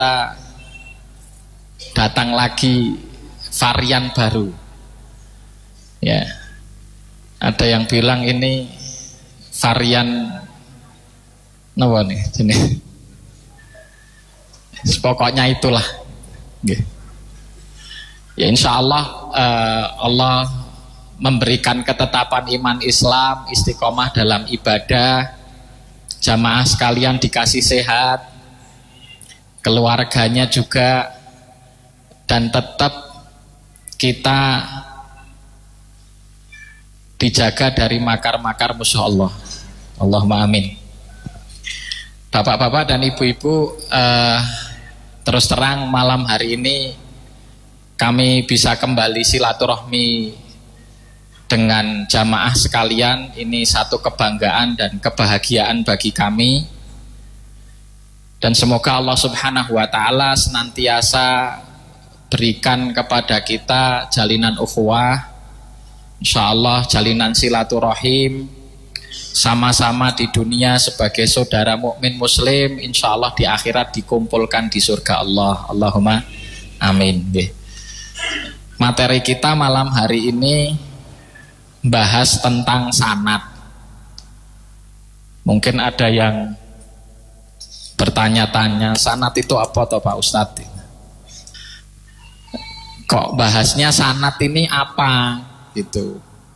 datang lagi varian baru. Ya. Ada yang bilang ini varian apa nih jenis. Pokoknya itulah. Ya insya Allah Allah memberikan ketetapan iman Islam, istiqomah dalam ibadah, jamaah sekalian dikasih sehat, keluarganya juga, dan tetap kita dijaga dari makar-makar musuh Allah. Allahumma amin. Bapak-bapak dan ibu-ibu, terus terang malam hari ini kami bisa kembali silaturahmi dengan jamaah sekalian. Ini satu kebanggaan dan kebahagiaan bagi kami. Dan semoga Allah Subhanahu wa ta'ala senantiasa berikan kepada kita jalinan ukhuwah, insyaallah jalinan silaturahim, sama-sama di dunia sebagai saudara mukmin muslim, insyaallah di akhirat dikumpulkan di surga Allah. Allahumma amin. Materi kita malam hari ini bahas tentang sanad. Mungkin ada yang bertanya-tanya, sanad itu apa toh Pak Ustadz? Kok bahasnya sanad ini apa gitu?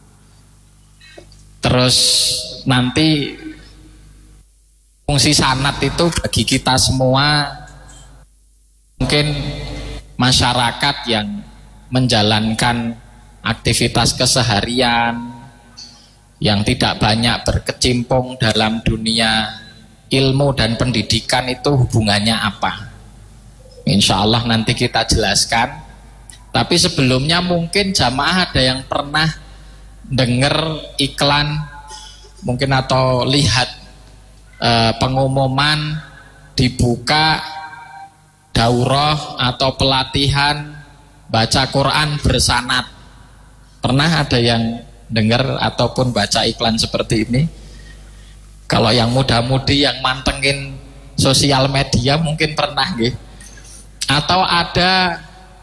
Terus nanti fungsi sanad itu bagi kita semua, mungkin masyarakat yang menjalankan aktivitas keseharian, yang tidak banyak berkecimpung dalam dunia ilmu dan pendidikan, itu hubungannya apa? Insya Allah nanti kita jelaskan. Tapi sebelumnya mungkin jamaah ada yang pernah dengar iklan mungkin atau lihat pengumuman dibuka daurah atau pelatihan baca Quran bersanad. Pernah ada yang dengar ataupun baca iklan seperti ini? Kalau yang muda-mudi yang mantengin sosial media mungkin pernah nggih. Atau ada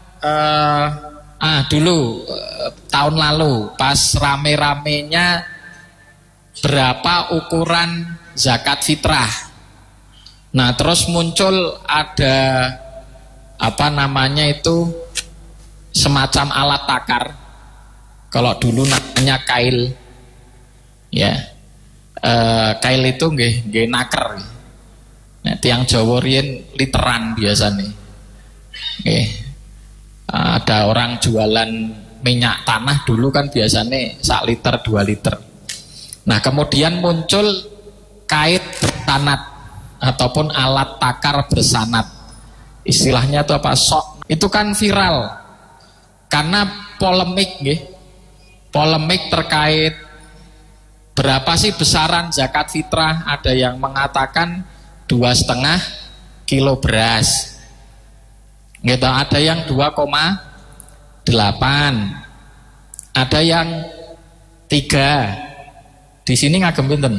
dulu tahun lalu pas rame-ramenya berapa ukuran zakat fitrah. Nah, terus muncul ada apa namanya itu semacam alat takar. Kalau dulu namanya kail. Ya. Kail itu nggih naker. Nah, tiang Jawa riyen literan biasanya. Nggih. Ada orang jualan minyak tanah dulu kan biasanya 1 liter 2 liter. Nah kemudian muncul kait bersanad ataupun alat takar bersanad. Istilahnya itu apa? Sok. Itu kan viral karena polemik nggih. Polemik terkait berapa sih besaran zakat fitrah. Ada yang mengatakan 2,5 kilo beras gitu, ada yang 2,8, ada yang 3. Di sini ngagem pinten?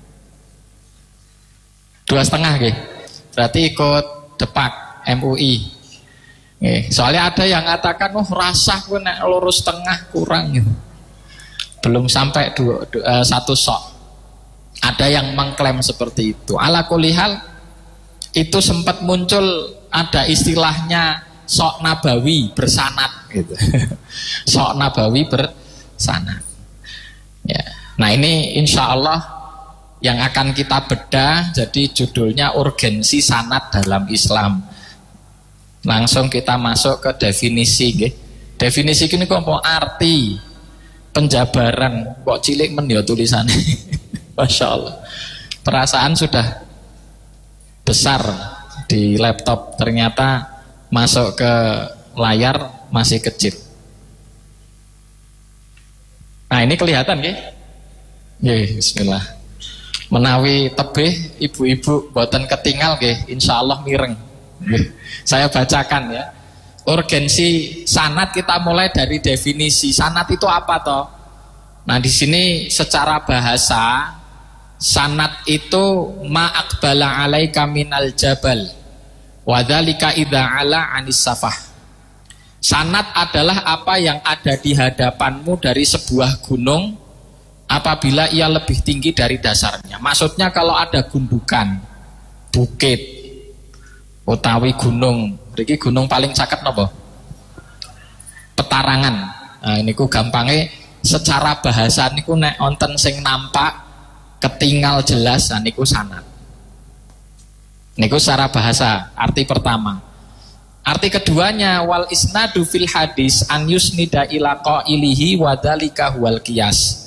2,5 nggih. Berarti ikut depak MUI. Nggih, soalnya ada yang mengatakan rasah kowe nek 2,5 kurang gitu. Belum sampai 1 sok. Ada yang mengklaim seperti itu. Ala kulli hal itu sempat muncul ada istilahnya sok nabawi bersanad gitu. Sok nabawi bersanad. Ya. Nah ini insya Allah yang akan kita bedah. Jadi judulnya urgensi sanad dalam Islam. Langsung kita masuk ke definisi. Definisi ini kok arti penjabaran kok cilik men ya tulisannya. Masya Allah. Perasaan sudah besar di laptop, ternyata masuk ke layar masih kecil. Nah ini kelihatan nggih? Nggih, bismillah. Menawi tebih ibu-ibu boten ketinggal nggih, insyaallah mireng. Nggih. Saya bacakan ya. Urgensi sanad kita mulai dari definisi. Sanad itu apa toh? Nah di sini secara bahasa sanad itu ma'akbala alaika minal jabal Wadzalika idza ala anis safah. Sanad adalah apa yang ada di hadapanmu dari sebuah gunung apabila ia lebih tinggi dari dasarnya. Maksudnya kalau ada gundukan, bukit, utawi gunung, iki gunung paling caket napa? Petarangan. Nah, niku gampangnya secara bahasa niku nek onten sing nampak ketinggal jelas, nah niku sanad. Niku secara bahasa arti pertama. Arti keduanya wal isnadu fil hadis an yusnida ila qailihi wa dzalika huwal qiyas.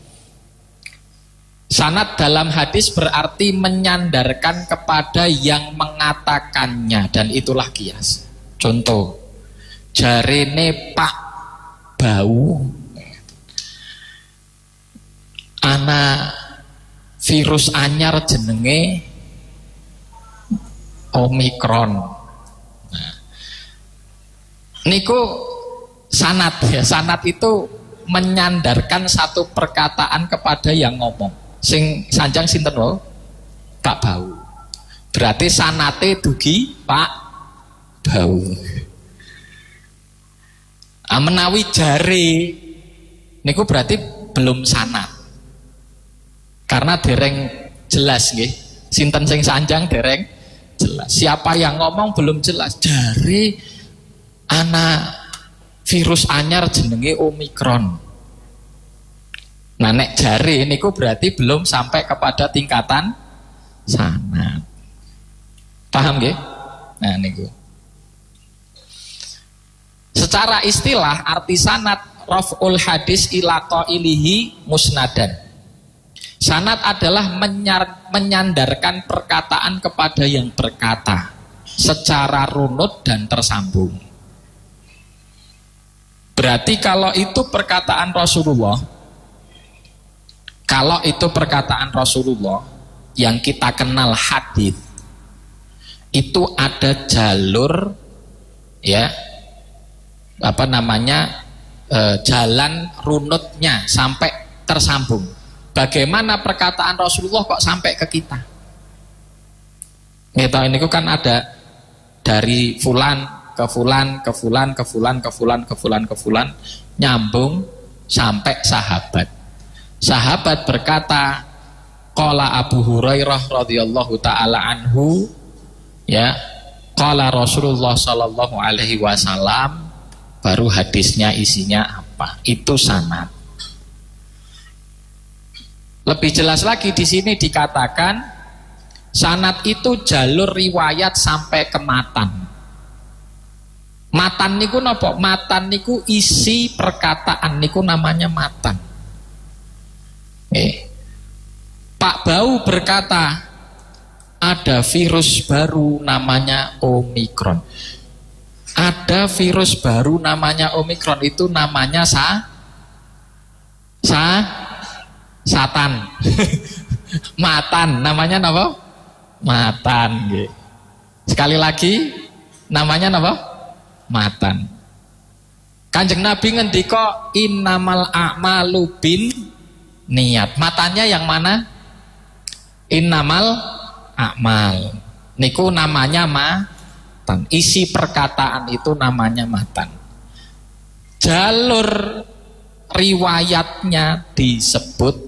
Sanad dalam hadis berarti menyandarkan kepada yang mengatakannya dan itulah qiyas. Contoh, jarene Pak Bau ana virus anyar jenenge Omikron. Nah, niku sanad ya. Sanad itu menyandarkan satu perkataan kepada yang ngomong. Sing sanjang sinten wae? Pak Bau. Berarti sanate dugi Pak Bau. Menawi jare niku berarti belum sanad. Karena dereng jelas nggih. Sinten sing sanjang dereng jelas. Siapa yang ngomong belum jelas. Jare ana virus anyar jenenge Omikron. Nah nek jare niku berarti belum sampai kepada tingkatan sanad. Paham nggih? Nah niku. Secara istilah arti sanad raf'ul hadis ila qailihi musnadan. Sanad adalah menyandarkan perkataan kepada yang berkata secara runut dan tersambung. Berarti kalau itu perkataan Rasulullah, yang kita kenal hadis, itu ada jalur ya jalan runutnya sampai tersambung. Bagaimana perkataan Rasulullah kok sampai ke kita? Ini kan ada dari fulan ke fulan ke fulan ke fulan ke fulan ke fulan ke fulan nyambung sampai sahabat. Sahabat berkata, qala Abu Hurairah radhiyallahu taala anhu, ya, qala Rasulullah sallallahu alaihi wasallam, baru hadisnya isinya apa? Itu sanad. Lebih jelas lagi di sini dikatakan sanad itu jalur riwayat sampai ke matan. Matan niku napa? Matan niku isi perkataan niku namanya matan. Pak Bau berkata ada virus baru namanya Omikron. Ada virus baru namanya Omikron, itu namanya Satan. Matan, namanya apa? Matan. Sekali lagi, namanya apa? Matan. Kanjeng Nabi ngendika innamal a'malu bin niat. Matanya yang mana? Innamal a'mal. Niku namanya matan. Isi perkataan itu namanya matan. Jalur riwayatnya disebut